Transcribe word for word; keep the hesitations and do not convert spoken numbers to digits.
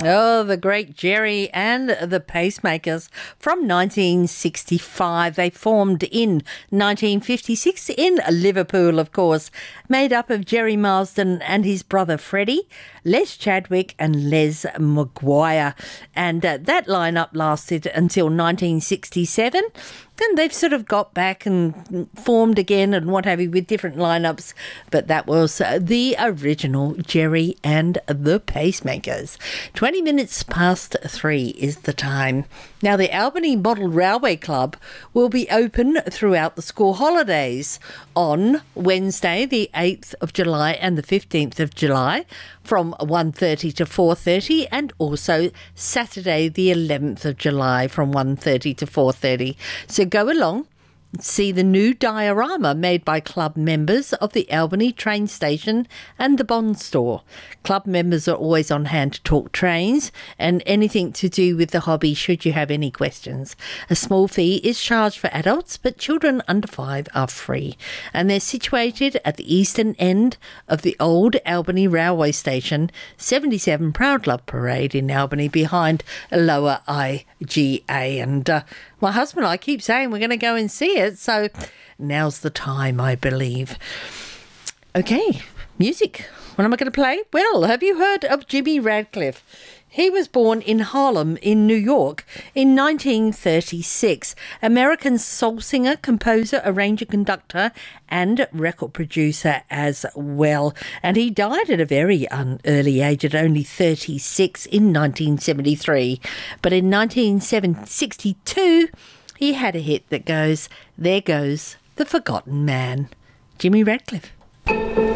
Oh, the great Jerry and the Pacemakers from nineteen sixty-five. They formed in nineteen fifty-six in Liverpool, of course, made up of Jerry Marsden and his brother Freddie, Les Chadwick and Les Maguire. And uh, that lineup lasted until nineteen sixty-seven. And they've sort of got back and formed again and what have you with different lineups. But that was uh, the original Jerry and the Pacemakers. twenty minutes past three is the time. Now, the Albany Model Railway Club will be open throughout the school holidays on Wednesday, the eighth of July and the fifteenth of July from one thirty to four thirty, and also Saturday, the eleventh of July from one thirty to four thirty. So go along. See the new diorama made by club members of the Albany train station and the Bond store. Club members are always on hand to talk trains and anything to do with the hobby should you have any questions. A small fee is charged for adults, but children under five are free. And they're situated at the eastern end of the old Albany railway station, seventy-seven Proud Love Parade in Albany, behind Lower I G A. And uh, my husband and I keep saying we're going to go and see it. So now's the time, I believe. Okay, music. What am I going to play? Well, have you heard of Jimmy Radcliffe? He was born in Harlem in New York in nineteen thirty-six. American soul singer, composer, arranger, conductor and record producer as well. And he died at a very un- early age at only thirty-six in nineteen seventy-three. But in nineteen sixty-two, he had a hit that goes, "There Goes the Forgotten Man." Jimmy Radcliffe.